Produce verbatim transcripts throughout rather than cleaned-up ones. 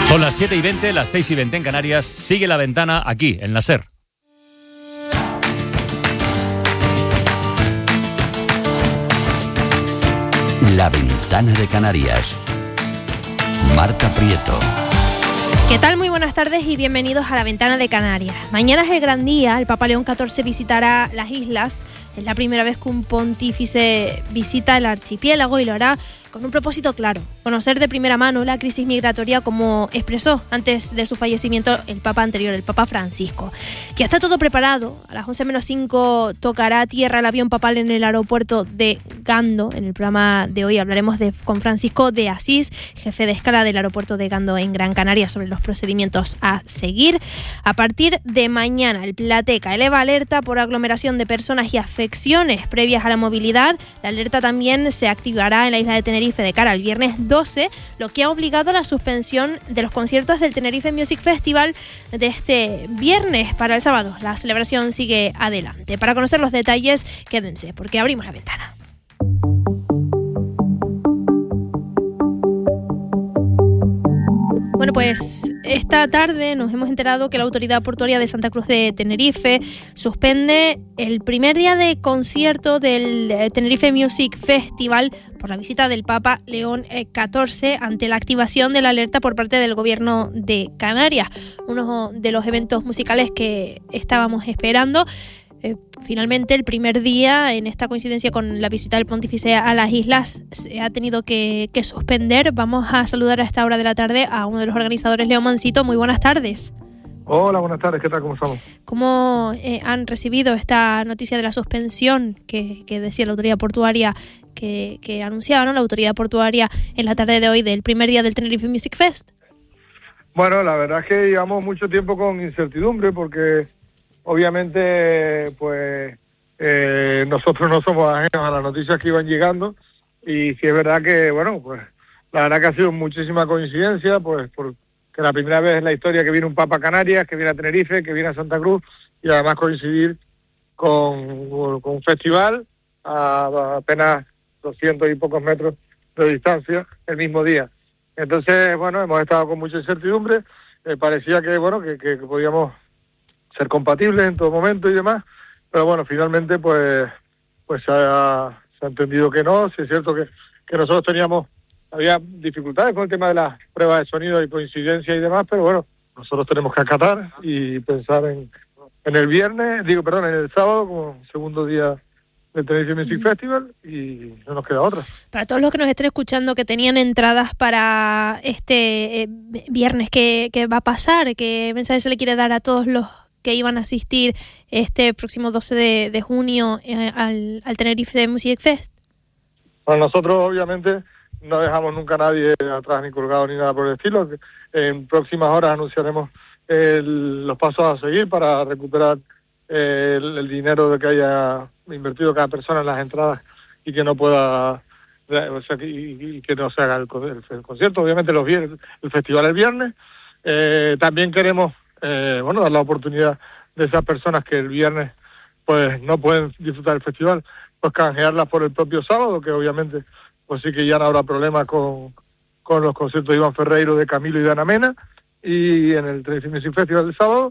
Son las siete y veinte, las seis y veinte en Canarias. Sigue La Ventana aquí, en la SER. La Ventana de Canarias. Marta Prieto. ¿Qué tal? Muy buenas tardes y bienvenidos a La Ventana de Canarias. Mañana es el gran día, el Papa León catorce visitará las islas. Es la primera vez que un pontífice visita el archipiélago y lo hará con un propósito claro: conocer de primera mano la crisis migratoria, como expresó antes de su fallecimiento el Papa anterior, el Papa Francisco. Ya está todo preparado. A las once menos cinco tocará tierra el avión papal en el aeropuerto de Gando. En el programa de hoy hablaremos de, con Francisco de Asís, jefe de escala del aeropuerto de Gando en Gran Canaria, sobre los procedimientos a seguir. A partir de mañana, el Plateca eleva alerta por aglomeración de personas y afecciones previas a la movilidad. La alerta también se activará en la isla de Tenerife de cara al viernes doce, lo que ha obligado a la suspensión de los conciertos del Tenerife Music Festival de este viernes para el sábado. La celebración sigue adelante. Para conocer los detalles, quédense, porque abrimos la ventana. Bueno, pues esta tarde nos hemos enterado que la Autoridad Portuaria de Santa Cruz de Tenerife suspende el primer día de concierto del Tenerife Music Festival por la visita del Papa León catorce, ante la activación de la alerta por parte del Gobierno de Canarias. Uno de los eventos musicales que estábamos esperando. Eh, finalmente, el primer día, en esta coincidencia con la visita del pontífice a las islas, se ha tenido que, que suspender. Vamos a saludar a esta hora de la tarde a uno de los organizadores, Leo Mansito. Muy buenas tardes. Hola, buenas tardes. ¿Qué tal? ¿Cómo estamos? ¿Cómo eh, han recibido esta noticia de la suspensión que, que decía la autoridad portuaria, que, que anunciaba, ¿no?, la autoridad portuaria en la tarde de hoy del primer día del Tenerife Music Fest? Bueno, la verdad es que llevamos mucho tiempo con incertidumbre, porque obviamente, pues, eh, nosotros no somos ajenos a las noticias que iban llegando, y sí es verdad que, bueno, pues, la verdad que ha sido muchísima coincidencia, pues, porque la primera vez en la historia que viene un Papa a Canarias, que viene a Tenerife, que viene a Santa Cruz, y además coincidir con, con un festival a apenas doscientos y pocos metros de distancia el mismo día. Entonces, bueno, hemos estado con mucha incertidumbre. Eh, parecía que, bueno, que, que, que podíamos ser compatibles en todo momento y demás, pero bueno, finalmente pues pues se ha, se ha entendido que no. Sí es cierto que, que nosotros teníamos, había dificultades con el tema de las pruebas de sonido y coincidencia y demás, pero bueno, nosotros tenemos que acatar y pensar en, en el viernes, digo, perdón, en el sábado como segundo día del Tenerife Music Festival, y no nos queda otra. Para todos los que nos estén escuchando que tenían entradas para este eh, viernes, ¿qué, qué va a pasar? ¿Qué mensaje se le quiere dar a todos los que iban a asistir este próximo doce de, de junio eh, al, al Tenerife Music Fest? Bueno, nosotros obviamente no dejamos nunca a nadie atrás, ni colgado, ni nada por el estilo. En próximas horas anunciaremos el, los pasos a seguir para recuperar eh, el, el dinero de que haya invertido cada persona en las entradas y que no pueda, o sea, y, y que no se haga el, el, el concierto. Obviamente los viernes, el festival el viernes. Eh, también queremos Eh, bueno, dar la oportunidad de esas personas que el viernes pues no pueden disfrutar del festival, pues canjearlas por el propio sábado, que obviamente pues sí que ya no habrá problema con, con los conciertos de Iván Ferreiro, de Camilo y de Ana Mena, y en el Tenerife Music Festival del sábado.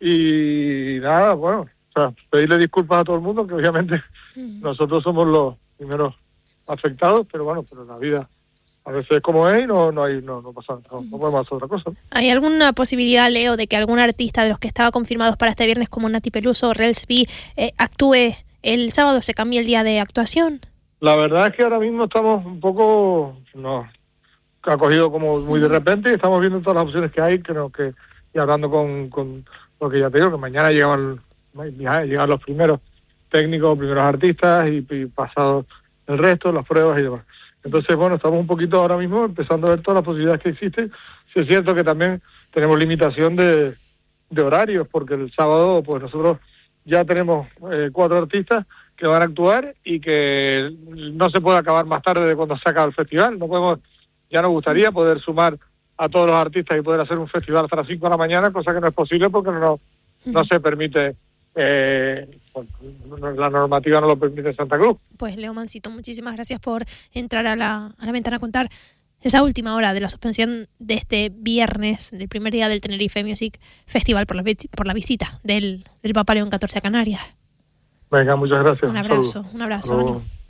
Y nada, bueno, o sea, pedirle disculpas a todo el mundo, que obviamente mm. nosotros somos los primeros afectados, pero bueno, pero la vida a veces es como es y no, no, hay, no, no pasa no, no podemos hacer otra cosa. ¿Hay alguna posibilidad, Leo, de que algún artista de los que estaba confirmados para este viernes, como Nati Peluso o Relsby, eh, actúe el sábado, se cambie el día de actuación? La verdad es que ahora mismo estamos un poco, no, ha cogido como muy de repente, y estamos viendo todas las opciones que hay, creo que, y hablando con, con lo que ya te digo, que mañana llegaban, llegan los primeros técnicos, primeros artistas, y, y pasados el resto, las pruebas y demás. Entonces, bueno, estamos un poquito ahora mismo empezando a ver todas las posibilidades que existen. Sí es cierto que también tenemos limitación de, de horarios, porque el sábado, pues nosotros ya tenemos eh, cuatro artistas que van a actuar y que no se puede acabar más tarde de cuando se acaba el festival. No podemos, ya nos gustaría poder sumar a todos los artistas y poder hacer un festival hasta las cinco de la mañana, cosa que no es posible porque no, no se permite. Eh, bueno, la normativa no lo permite en Santa Cruz. Pues Leo Mansito, muchísimas gracias por entrar a la, a la ventana a contar esa última hora de la suspensión de este viernes, del primer día del Tenerife Music Festival, por la, por la visita del, del Papa León catorce a Canarias. Venga, muchas gracias. Un abrazo, Saludos. un abrazo. Saludos. Ánimo.